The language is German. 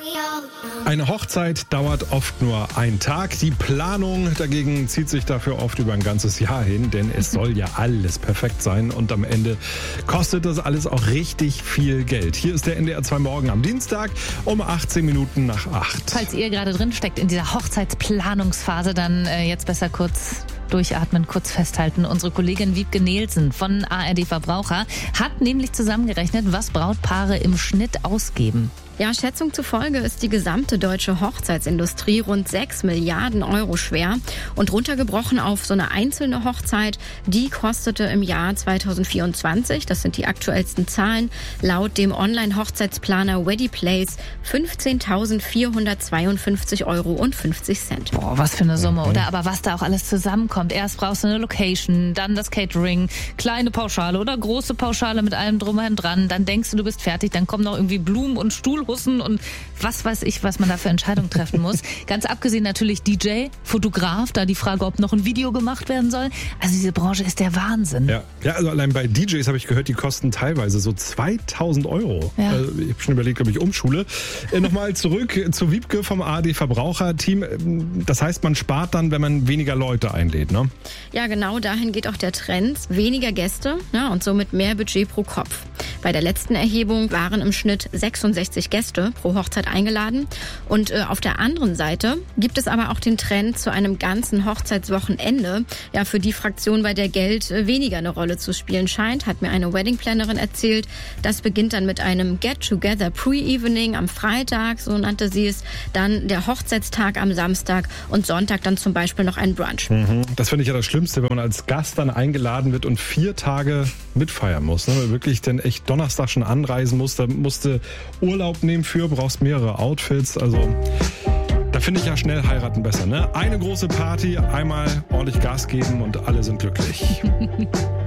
Eine Hochzeit dauert oft nur einen Tag. Die Planung dagegen zieht sich dafür oft über ein ganzes Jahr hin, denn es soll ja alles perfekt sein und am Ende kostet das alles auch richtig viel Geld. Hier ist der NDR 2 Morgen am Dienstag um 18 Minuten nach 8. Falls ihr gerade drin steckt in dieser Hochzeitsplanungsphase, dann jetzt besser kurz durchatmen, kurz festhalten. Unsere Kollegin Wiebke Nielsen von ARD Verbraucher hat nämlich zusammengerechnet, was Brautpaare im Schnitt ausgeben. Ja, Schätzung zufolge ist die gesamte deutsche Hochzeitsindustrie rund 6 Milliarden Euro schwer. Und runtergebrochen auf so eine einzelne Hochzeit, die kostete im Jahr 2024, das sind die aktuellsten Zahlen, laut dem Online-Hochzeitsplaner Weddingplace 15.452,50 Euro. Boah, was für eine Summe, oder? Aber was da auch alles zusammenkommt. Erst brauchst du eine Location, dann das Catering, kleine Pauschale oder große Pauschale mit allem drum und dran. Dann denkst du bist fertig, dann kommen noch irgendwie Blumen und Stuhlhussen und was weiß ich, was man da für Entscheidungen treffen muss. Ganz abgesehen natürlich DJ, Fotograf, da die Frage, ob noch ein Video gemacht werden soll. Also diese Branche ist der Wahnsinn. Ja, also allein bei DJs habe ich gehört, die kosten teilweise so 2.000 Euro. Ja. Ich habe schon überlegt, ob ich umschule. Nochmal zurück zu Wiebke vom ARD Verbraucherteam. Das heißt, man spart dann, wenn man weniger Leute einlädt, ne? Ja, genau dahin geht auch der Trend. Weniger Gäste, ja, und somit mehr Budget pro Kopf. Bei der letzten Erhebung waren im Schnitt 66 Gäste pro Hochzeit eingeladen. Und auf der anderen Seite gibt es aber auch den Trend zu einem ganzen Hochzeitswochenende. Ja, für die Fraktion, bei der Geld weniger eine Rolle zu spielen scheint, hat mir eine Weddingplanerin erzählt. Das beginnt dann mit einem Get-Together Pre-Evening am Freitag, so nannte sie es. Dann der Hochzeitstag am Samstag und Sonntag dann zum Beispiel noch ein Brunch. Das finde ich ja das Schlimmste, wenn man als Gast dann eingeladen wird und 4 Tage mitfeiern muss. Ne? Wirklich dann echt Donnerstag schon anreisen muss. Da musst du Urlaub nehmen für, brauchst mehrere Outfits. Also da finde ich ja schnell heiraten besser. Ne? Eine große Party, einmal ordentlich Gas geben und alle sind glücklich.